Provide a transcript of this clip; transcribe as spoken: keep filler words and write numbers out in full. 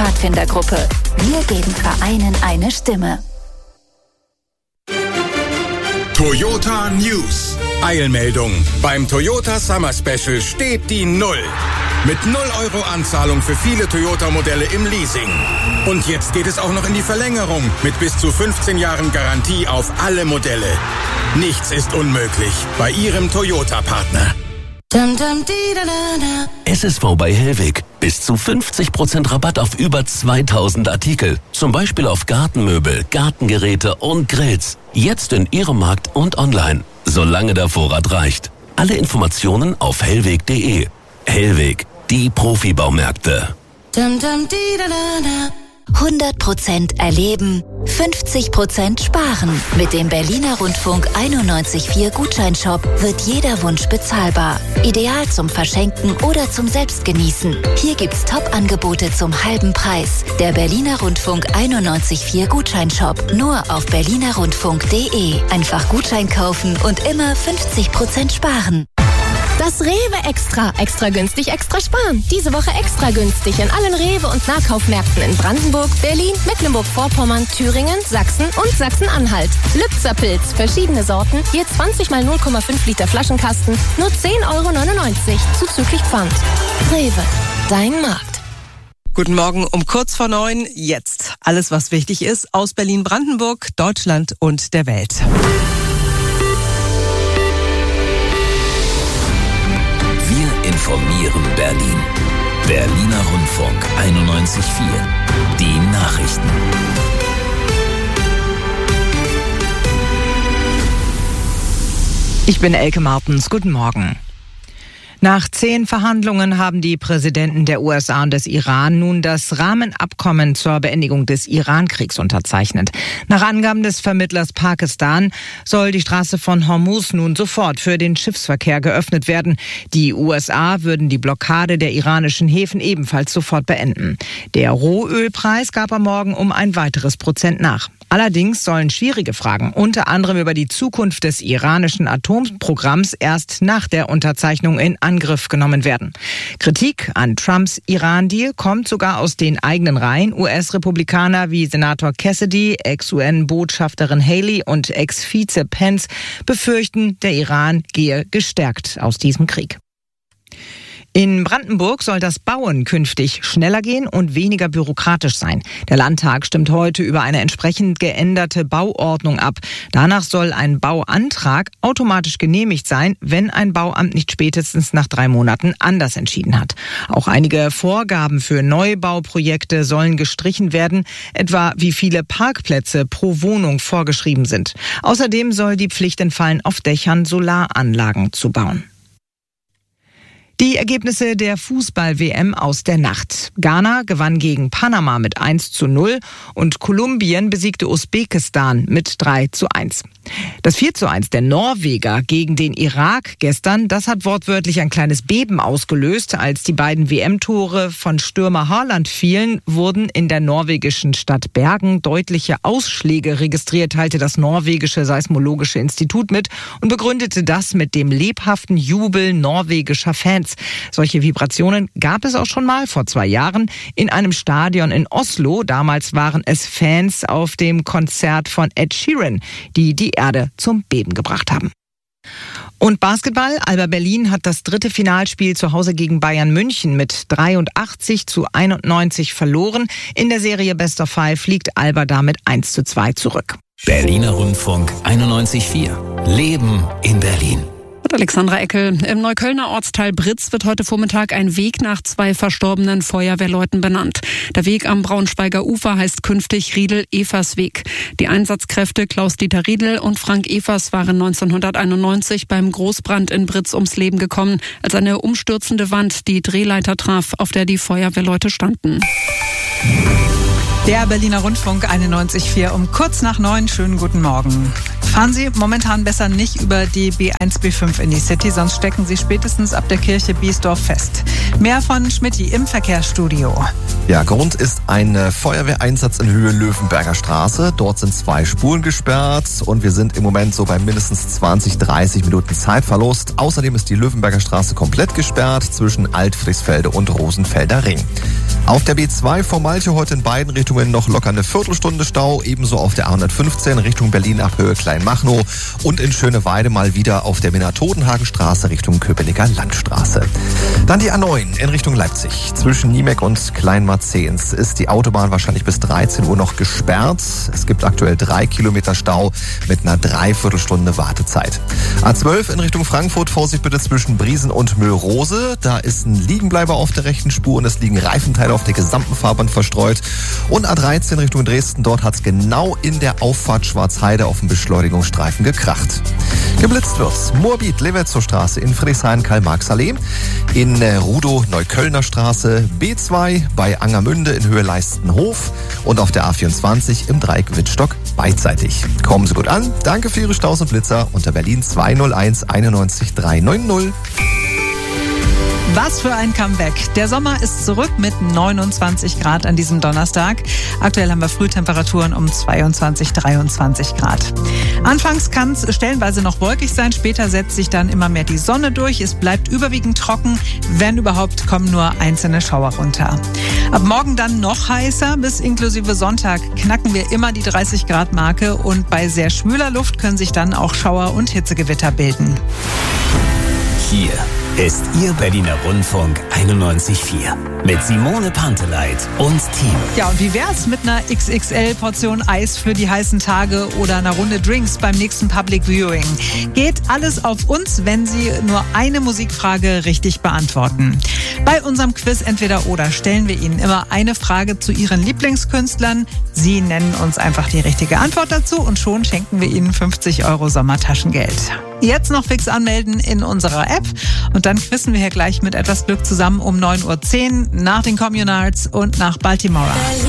Pfadfindergruppe. Wir geben Vereinen eine Stimme. Toyota News. Eilmeldung. Beim Toyota Summer Special steht die Null. Mit null Euro Anzahlung für viele Toyota-Modelle im Leasing. Und jetzt geht es auch noch in die Verlängerung mit bis zu fünfzehn Jahren Garantie auf alle Modelle. Nichts ist unmöglich bei Ihrem Toyota-Partner. S S V bei Hellweg. Bis zu fünfzig Prozent Rabatt auf über zweitausend Artikel. Zum Beispiel auf Gartenmöbel, Gartengeräte und Grills. Jetzt in Ihrem Markt und online. Solange der Vorrat reicht. Alle Informationen auf hellweg punkt de. Hellweg, die Profibaumärkte. hundert Prozent erleben, fünfzig Prozent sparen. Mit dem Berliner Rundfunk einundneunzig Komma vier Gutscheinshop wird jeder Wunsch bezahlbar. Ideal zum Verschenken oder zum Selbstgenießen. Hier gibt's Top-Angebote zum halben Preis. Der Berliner Rundfunk einundneunzig Komma vier Gutscheinshop. Nur auf berliner rundfunk punkt de. Einfach Gutschein kaufen und immer fünfzig Prozent sparen. Das Rewe Extra. Extra günstig, extra sparen. Diese Woche extra günstig in allen Rewe- und Nahkaufmärkten in Brandenburg, Berlin, Mecklenburg-Vorpommern, Thüringen, Sachsen und Sachsen-Anhalt. Lübzer-Pilz, verschiedene Sorten, je zwanzig mal null Komma fünf Liter Flaschenkasten, nur zehn Euro neunundneunzig, zuzüglich Pfand. Rewe, dein Markt. Guten Morgen um kurz vor neun. Jetzt alles, was wichtig ist aus Berlin-Brandenburg, Deutschland und der Welt. Wir informieren Berlin. Berliner Rundfunk einundneunzig Komma vier. Die Nachrichten. Ich bin Elke Martens. Guten Morgen. Nach zehn Verhandlungen haben die Präsidenten der U S A und des Iran nun das Rahmenabkommen zur Beendigung des Iran-Kriegs unterzeichnet. Nach Angaben des Vermittlers Pakistan soll die Straße von Hormuz nun sofort für den Schiffsverkehr geöffnet werden. Die U S A würden die Blockade der iranischen Häfen ebenfalls sofort beenden. Der Rohölpreis gab am Morgen um ein weiteres Prozent nach. Allerdings sollen schwierige Fragen, unter anderem über die Zukunft des iranischen Atomprogramms, erst nach der Unterzeichnung in Angriff genommen werden. Kritik an Trumps Iran-Deal kommt sogar aus den eigenen Reihen. U S-Republikaner wie Senator Cassidy, Ex-U N-Botschafterin Haley und Ex-Vize Pence befürchten, der Iran gehe gestärkt aus diesem Krieg. In Brandenburg soll das Bauen künftig schneller gehen und weniger bürokratisch sein. Der Landtag stimmt heute über eine entsprechend geänderte Bauordnung ab. Danach soll ein Bauantrag automatisch genehmigt sein, wenn ein Bauamt nicht spätestens nach drei Monaten anders entschieden hat. Auch einige Vorgaben für Neubauprojekte sollen gestrichen werden, etwa wie viele Parkplätze pro Wohnung vorgeschrieben sind. Außerdem soll die Pflicht entfallen, auf Dächern Solaranlagen zu bauen. Die Ergebnisse der Fußball-W M aus der Nacht. Ghana gewann gegen Panama mit eins zu null und Kolumbien besiegte Usbekistan mit drei zu eins. Das vier zu eins der Norweger gegen den Irak gestern, das hat wortwörtlich ein kleines Beben ausgelöst. Als die beiden W M-Tore von Stürmer Haaland fielen, wurden in der norwegischen Stadt Bergen deutliche Ausschläge registriert, teilte das norwegische Seismologische Institut mit und begründete das mit dem lebhaften Jubel norwegischer Fans. Solche Vibrationen gab es auch schon mal vor zwei Jahren in einem Stadion in Oslo. Damals waren es Fans auf dem Konzert von Ed Sheeran, die die Erde zum Beben gebracht haben. Und Basketball. Alba Berlin hat das dritte Finalspiel zu Hause gegen Bayern München mit dreiundachtzig zu einundneunzig verloren. In der Serie Best of Five liegt Alba damit eins zu zwei zurück. Berliner Rundfunk einundneunzig Komma vier. Leben in Berlin. Alexandra Eckel. Im Neuköllner Ortsteil Britz wird heute Vormittag ein Weg nach zwei verstorbenen Feuerwehrleuten benannt. Der Weg am Braunschweiger Ufer heißt künftig Riedel-Evers-Weg. Die Einsatzkräfte Klaus-Dieter Riedel und Frank Evers waren neunzehnhunderteinundneunzig beim Großbrand in Britz ums Leben gekommen, als eine umstürzende Wand die Drehleiter traf, auf der die Feuerwehrleute standen. Der Berliner Rundfunk einundneunzig Komma vier um kurz nach neun. Schönen guten Morgen. Fahren Sie momentan besser nicht über die B eins B fünf in die City, sonst stecken Sie spätestens ab der Kirche Biesdorf fest. Mehr von Schmidti im Verkehrsstudio. Ja, Grund ist ein Feuerwehreinsatz in Höhe Löwenberger Straße. Dort sind zwei Spuren gesperrt und wir sind im Moment so bei mindestens zwanzig, dreißig Minuten Zeitverlust. Außerdem ist die Löwenberger Straße komplett gesperrt zwischen Altfriesfelde und Rosenfelder Ring. Auf der B zwei vor Malte heute in beiden Richtungen noch locker eine Viertelstunde Stau. Ebenso auf der A hundertfünfzehn Richtung Berlin ab Höhe Kleinmachnow. Und in Schöneweide mal wieder auf der Minna-Todenhagen-Straße Richtung Köpenicker Landstraße. Dann die A neun in Richtung Leipzig. Zwischen Niemek und Kleinmarzens ist die Autobahn wahrscheinlich bis dreizehn Uhr noch gesperrt. Es gibt aktuell drei Kilometer Stau mit einer Dreiviertelstunde Wartezeit. A zwölf in Richtung Frankfurt, Vorsicht bitte zwischen Briesen und Müllrose. Da ist ein Liegenbleiber auf der rechten Spur und es liegen Reifenteile auf der gesamten Fahrbahn verstreut. Und A dreizehn Richtung Dresden, dort hat es genau in der Auffahrt Schwarzheide auf dem Beschleunigungsstreifen gekracht. Geblitzt wird's. Moabit, Levetzow-Straße in Friedrichshain-Karl-Marx-Allee. In äh, Rudow, Neuköllner Straße, B zwei bei Angermünde in Höhe Leistenhof und auf der A vierundzwanzig im Dreieck Wittstock beidseitig. Kommen Sie gut an. Danke für Ihre Staus und Blitzer unter Berlin zwei null eins einundneunzig dreihundertneunzig. Was für ein Comeback. Der Sommer ist zurück mit neunundzwanzig Grad an diesem Donnerstag. Aktuell haben wir Frühtemperaturen um zweiundzwanzig, dreiundzwanzig Grad. Anfangs kann es stellenweise noch wolkig sein, später setzt sich dann immer mehr die Sonne durch. Es bleibt überwiegend trocken, wenn überhaupt kommen nur einzelne Schauer runter. Ab morgen dann noch heißer, bis inklusive Sonntag knacken wir immer die dreißig Grad Marke und bei sehr schwüler Luft können sich dann auch Schauer und Hitzegewitter bilden. Hier ist Ihr Berliner Rundfunk einundneunzig Komma vier mit Simone Panteleit und Team. Ja, und wie wär's mit einer X X L-Portion Eis für die heißen Tage oder einer Runde Drinks beim nächsten Public Viewing? Geht alles auf uns, wenn Sie nur eine Musikfrage richtig beantworten. Bei unserem Quiz Entweder-Oder stellen wir Ihnen immer eine Frage zu Ihren Lieblingskünstlern. Sie nennen uns einfach die richtige Antwort dazu und schon schenken wir Ihnen fünfzig Euro Sommertaschengeld. Jetzt noch fix anmelden in unserer App und dann quizzen wir hier gleich mit etwas Glück zusammen um neun Uhr zehn nach den Communards und nach Baltimore.